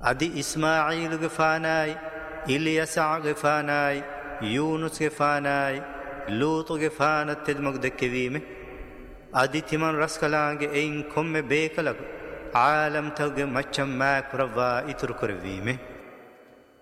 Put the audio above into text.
adi Ismail gefanai, Ilyasa gefanai, Yunus gefanai, Lut gefanat tedmog dekevime, adi timan raskalange ein komme bekalag, عالم تغ مچم ما كروا إتر كرفيمه